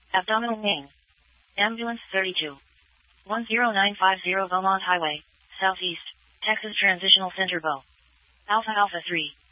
Abdominal pain. Ambulance 32. 10950 Beaumont Highway, Southeast, Texas Transitional Center Bo. Alpha Alpha 3.